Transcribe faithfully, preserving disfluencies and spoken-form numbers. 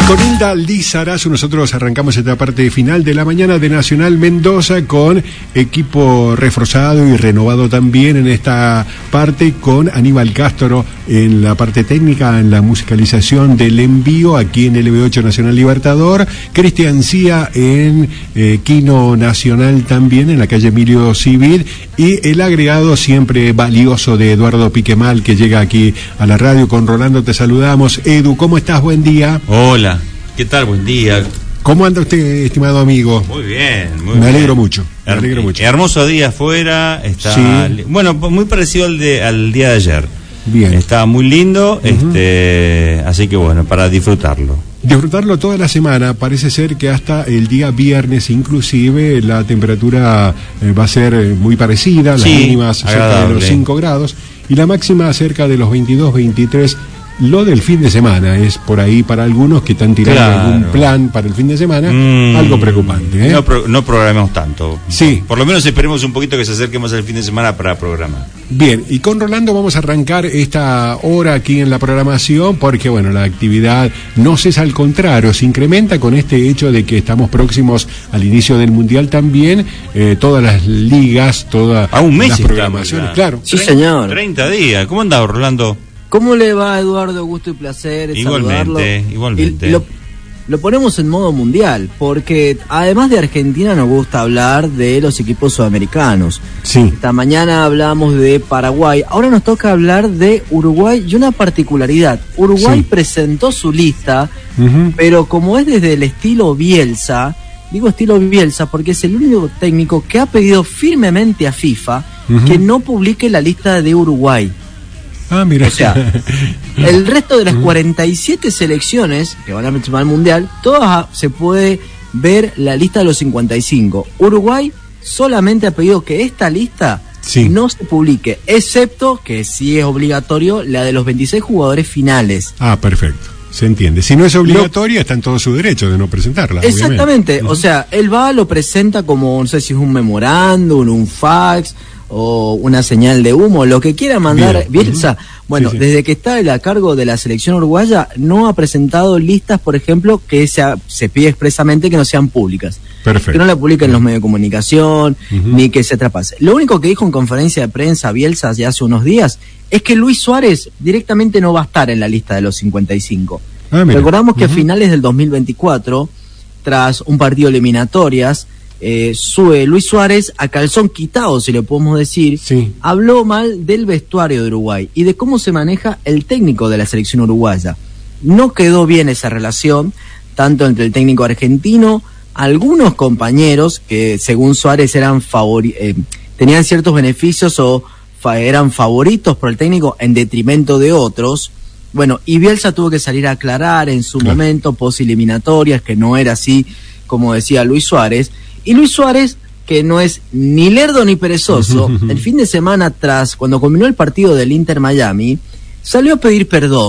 Con Hilda Lizarazu nosotros arrancamos esta parte final de la mañana de Nacional Mendoza con equipo reforzado y renovado también en esta parte, con Aníbal Castro en la parte técnica, en la musicalización del envío aquí en L B ocho Nacional Libertador, Cristian Cía en eh, Quino Nacional también en la calle Emilio Civil, y el agregado siempre valioso de Eduardo Piquemal, que llega aquí a la radio. Con Rolando te saludamos. Edu, ¿cómo estás? Buen día. Hola, ¿qué tal? Buen día. ¿Cómo anda usted, estimado amigo? Muy bien, muy me bien. Alegro mucho, me Her alegro mucho. Hermoso día afuera, está sí. Bueno, muy parecido al, de, al día de ayer. Bien. Está muy lindo, uh-huh. este, así que bueno, para disfrutarlo. Disfrutarlo toda la semana. Parece ser que hasta el día viernes inclusive la temperatura eh, va a ser eh, muy parecida, las sí, mínimas agradable. cerca de los cinco grados y la máxima cerca de los veintidós, veintitrés. Lo del fin de semana es por ahí para algunos que están tirando claro. algún plan para el fin de semana, mm, algo preocupante, ¿eh? No, pro, no programemos tanto. Sí. Por lo menos esperemos un poquito que se acerquemos al fin de semana para programar. Bien, y con Rolando vamos a arrancar esta hora aquí en la programación porque, bueno, la actividad no cesa, al contrario, se incrementa con este hecho de que estamos próximos al inicio del Mundial también, eh, todas las ligas, todas a un mes las programaciones, claro. Sí, señor. treinta días. ¿Cómo andaba, Rolando? ¿Cómo le va, Eduardo? Gusto y placer igualmente, saludarlo. Igualmente, y lo, lo ponemos en modo mundial, porque además de Argentina nos gusta hablar de los equipos sudamericanos. Sí. Esta mañana hablamos de Paraguay, ahora nos toca hablar de Uruguay y una particularidad. Uruguay sí. presentó su lista, uh-huh. pero como es desde el estilo Bielsa, digo estilo Bielsa porque es el único técnico que ha pedido firmemente a FIFA uh-huh. que no publique la lista de Uruguay. Ah, mira. O sea, el resto de las cuarenta y siete selecciones que van a participar al Mundial, todas se puede ver la lista de los cincuenta y cinco. Uruguay solamente ha pedido que esta lista sí. no se publique, excepto que sí es obligatorio la de los veintiséis jugadores finales. Ah, perfecto. Se entiende. Si no es obligatoria, no, está en todo su derecho de no presentarla. Exactamente. Obviamente. O sea, él va, lo presenta como, no sé si es un memorándum, un fax o una señal de humo, lo que quiera mandar Bielsa. Uh-huh. Bueno, sí, sí. desde que está él a cargo de la selección uruguaya, no ha presentado listas, por ejemplo, que se, se pide expresamente que no sean públicas. Perfecto. Que no la publiquen en los medios de comunicación, uh-huh. ni que se traspase. Lo único que dijo en conferencia de prensa Bielsa ya hace unos días es que Luis Suárez directamente no va a estar en la lista de los cincuenta y cinco. Ah, recordamos que uh-huh. a finales del dos mil veinticuatro, tras un partido de eliminatorias, Eh, sube Luis Suárez a calzón quitado, si le podemos decir, sí. habló mal del vestuario de Uruguay y de cómo se maneja el técnico de la selección uruguaya. No quedó bien esa relación, tanto entre el técnico argentino, algunos compañeros que según Suárez eran favori- eh, tenían ciertos beneficios o fa- eran favoritos por el técnico en detrimento de otros. Bueno, y Bielsa tuvo que salir a aclarar en su claro. momento, post eliminatorias, que no era así como decía Luis Suárez. Y Luis Suárez, que no es ni lerdo ni perezoso, el fin de semana tras, cuando culminó el partido del Inter Miami, salió a pedir perdón.